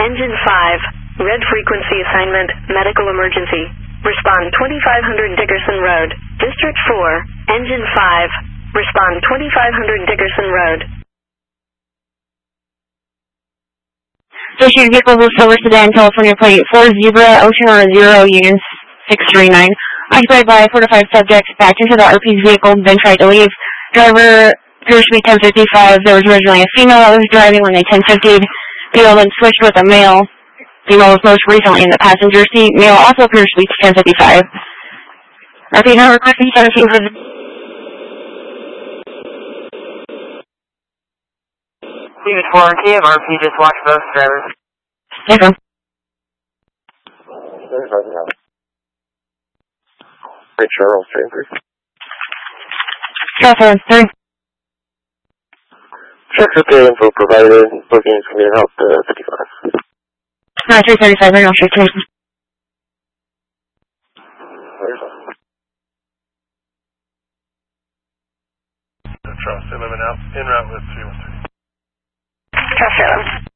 Engine 5, red frequency assignment, medical emergency. Respond 2500 Dickerson Road. District 4, Engine 5, respond 2500 Dickerson Road. Issued vehicle was Silver Sedan, California plate 4 Zebra, Ocean R0, Union 639. Occupied by 4 to 5 subjects, backed into the RP's vehicle, then tried to leave. Driver appears to be 1055. There was originally a female that was driving when they 1050'd. Female then switched with a male. Female was most recently in the passenger seat. Male also appears to be 1055. RP now requesting 1700. Unit 4 and KMRP, just watch both drivers. Yes, sir. Great Charles, Chambers. Yes, sir. Check okay info provided. Bookings can be help 55. 335, right now, straight to Charles, 11 out, en route with 313. Trust